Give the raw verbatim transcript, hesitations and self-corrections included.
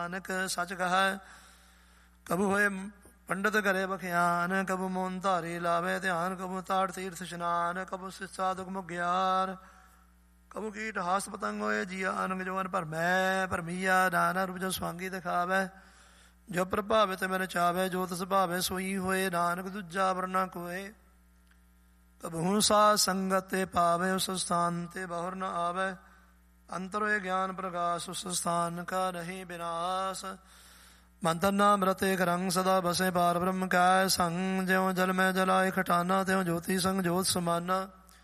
ਨਾਨਕ ਸੱਚ ਕਹੈ। ਕਬੂ ਹੋਏ ਪੰਡਤ ਕਰੇ ਬਖਿਆਨ, ਕਬੂ ਮੋਨ ਧਾਰੀ ਲਾਵੇ ਧਿਆਨ, ਕਬੂ ਤਾੜ ਤੀਰਥ ਇਸ਼ਨਾਨ, ਕਬੂ ਸਿੱਸਾ ਦੁਖ ਮੁਗਿਆਰ, ਕਬੂ ਕੀਟ ਹਾਸ ਪਤੰਗ ਹੋਏ ਜੀਆ ਅਨੰਗ ਜੋਨ ਭਰਮੈ ਭਰਮੀਆ, ਨਾਨਾ ਰੂਪ ਜੋ ਸਵਾਂਗੀ ਦਿਖਾਵੈ, ਜੋ ਪ੍ਰਭਾਵਿਤ ਮਨ ਚਾਵੇ, ਜੋ ਤਿਸ ਭਾਵੇ ਸੋਈ ਹੋਏ, ਨਾਨਕ ਦੂਜਾ ਵਰਨਾ ਕੋਏ। ਕਬਹੂ ਸਾ ਸੰਗਤ ਤੇ ਪਾਵੇ, ਉਸ ਸਥਾਨ ਤੇ ਬਹੁਰ ਨ ਆਵੇ, ਅੰਤਰ ਹੋਏ ਗਿਆਨ ਪ੍ਰਕਾਸ਼, ਉਸ ਸਥਾਨ ਕਾ ਨਹੀਂ ਵਿਨਾਸ਼। ਮੰਤਰ ਨਾਮ ਰਤੇ ਕਰੰਗ ਸਦਾ ਬਸੇ ਪਾਰ ਬ੍ਰਹਮ ਕੈ ਸੰਗ, ਜਿਉ ਜਲ ਮੈਂ ਜਲਾਏ ਖਟਾਨਾ, ਤਿਉ ਜੋਤੀ ਸੰਗ ਜੋਤ ਸਮਾਨਾ।